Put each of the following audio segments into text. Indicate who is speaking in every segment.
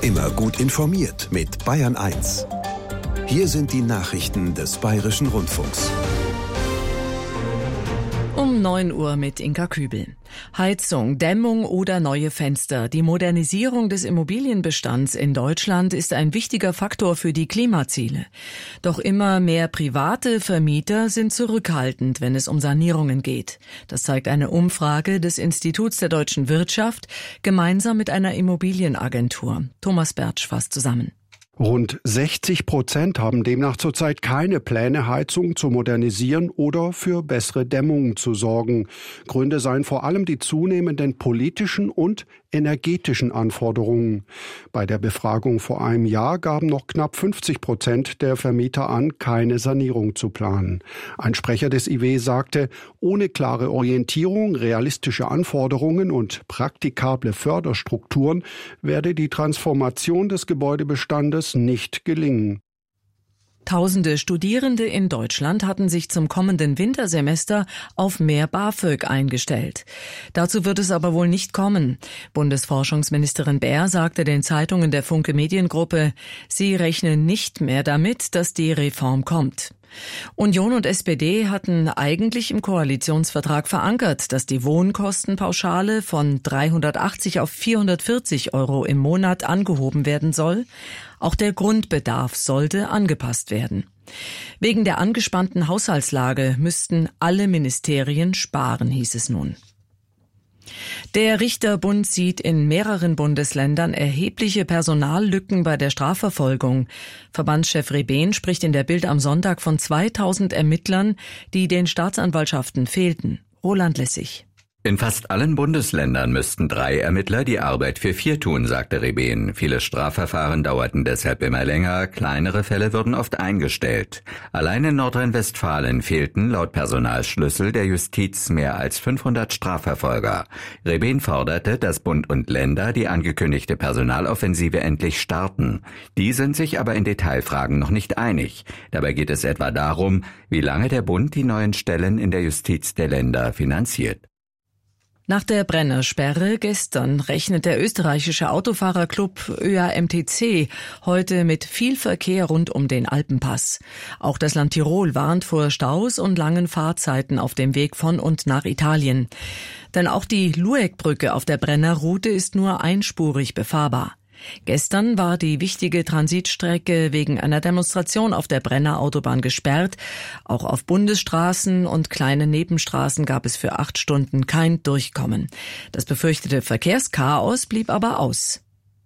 Speaker 1: Immer gut informiert mit Bayern 1. Hier sind die Nachrichten des Bayerischen Rundfunks.
Speaker 2: Um 9 Uhr mit Inka Kübel. Heizung, Dämmung oder neue Fenster. Die Modernisierung des Immobilienbestands in Deutschland ist ein wichtiger Faktor für die Klimaziele. Doch immer mehr private Vermieter sind zurückhaltend, wenn es um Sanierungen geht. Das zeigt eine Umfrage des Instituts der deutschen Wirtschaft gemeinsam mit einer Immobilienagentur. Thomas Bertsch fasst zusammen.
Speaker 3: Rund 60% haben demnach zurzeit keine Pläne, Heizung zu modernisieren oder für bessere Dämmung zu sorgen. Gründe seien vor allem die zunehmenden politischen und energetischen Anforderungen. Bei der Befragung vor einem Jahr gaben noch knapp 50% der Vermieter an, keine Sanierung zu planen. Ein Sprecher des IW sagte, ohne klare Orientierung, realistische Anforderungen und praktikable Förderstrukturen werde die Transformation des Gebäudebestandes nicht gelingen.
Speaker 2: Tausende Studierende in Deutschland hatten sich zum kommenden Wintersemester auf mehr BAföG eingestellt. Dazu wird es aber wohl nicht kommen. Bundesforschungsministerin Baer sagte den Zeitungen der Funke Mediengruppe, sie rechnen nicht mehr damit, dass die Reform kommt. Union und SPD hatten eigentlich im Koalitionsvertrag verankert, dass die Wohnkostenpauschale von 380 auf 440 € im Monat angehoben werden soll. Auch der Grundbedarf sollte angepasst werden. Wegen der angespannten Haushaltslage müssten alle Ministerien sparen, hieß es nun. Der Richterbund sieht in mehreren Bundesländern erhebliche Personallücken bei der Strafverfolgung. Verbandschef Rebehn spricht in der Bild am Sonntag von 2000 Ermittlern, die den Staatsanwaltschaften fehlten. Roland Lessig.
Speaker 4: In fast allen Bundesländern müssten 3 Ermittler die Arbeit für 4 tun, sagte Rebehn. Viele Strafverfahren dauerten deshalb immer länger, kleinere Fälle wurden oft eingestellt. Allein in Nordrhein-Westfalen fehlten laut Personalschlüssel der Justiz mehr als 500 Strafverfolger. Rebehn forderte, dass Bund und Länder die angekündigte Personaloffensive endlich starten. Die sind sich aber in Detailfragen noch nicht einig. Dabei geht es etwa darum, wie lange der Bund die neuen Stellen in der Justiz der Länder finanziert.
Speaker 2: Nach der Brennersperre gestern rechnet der österreichische Autofahrerclub ÖAMTC heute mit viel Verkehr rund um den Alpenpass. Auch das Land Tirol warnt vor Staus und langen Fahrzeiten auf dem Weg von und nach Italien. Denn auch die Lueckbrücke auf der Brennerroute ist nur einspurig befahrbar. Gestern war die wichtige Transitstrecke wegen einer Demonstration auf der Brennerautobahn gesperrt. Auch auf Bundesstraßen und kleinen Nebenstraßen gab es für 8 Stunden kein Durchkommen. Das befürchtete Verkehrschaos blieb aber aus.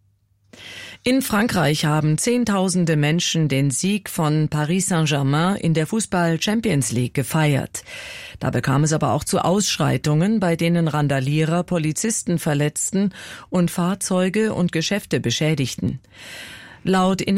Speaker 2: In Frankreich haben Zehntausende Menschen den Sieg von Paris Saint-Germain in der Fußball-Champions League gefeiert. Dabei kam es aber auch zu Ausschreitungen, bei denen Randalierer Polizisten verletzten und Fahrzeuge und Geschäfte beschädigten. Laut